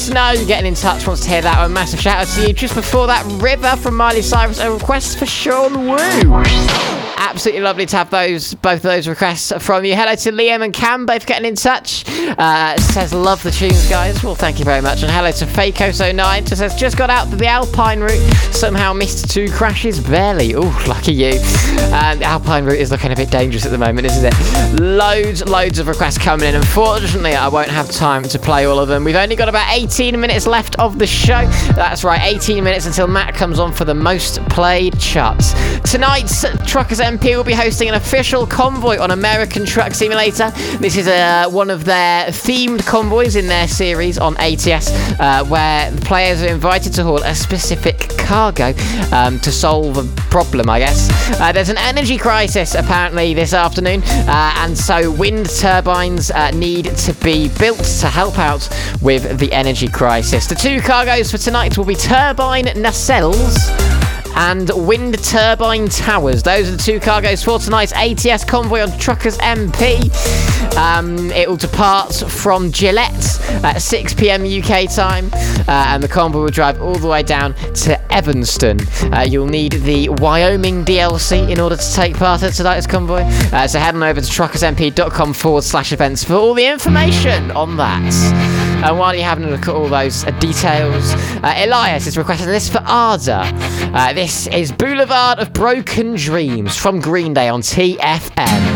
Snow getting in touch, wants to hear that. A massive shout out to you. Just before that, River from Miley Cyrus, a request for Sean Woo. Absolutely lovely to have both of those requests from you. Hello to Liam and Cam, both getting in touch. Says, love the tunes, guys. Well, thank you very much. And hello to Fakos09, says, just got out the Alpine route. Somehow missed 2 crashes, barely. Ooh, lucky you. The Alpine route is looking a bit dangerous at the moment, isn't it? Loads of requests coming in. Unfortunately, I won't have time to play all of them. We've only got about 18 minutes left of the show. That's right, 18 minutes until Matt comes on for the most played charts. Tonight's Truckers MP will be hosting an official convoy on American Truck Simulator. This is one of their themed convoys in their series on ATS, where the players are invited to haul a specific cargo to solve a problem, I guess. There's an energy crisis apparently this afternoon, and so wind turbines need to be built to help out with the energy crisis. The 2 cargoes for tonight will be turbine nacelles and wind turbine towers. Those are the 2 cargoes for tonight's ATS convoy on Truckers MP. It will depart from Gillette at 6 p.m. UK time, and the convoy will drive all the way down to Evanston. You'll need the Wyoming DLC in order to take part in tonight's convoy. So head on over to truckersmp.com/events for all the information on that. And while you're having a look at all those details, Elias is requesting this for Arda. This is Boulevard of Broken Dreams from Green Day on TFM.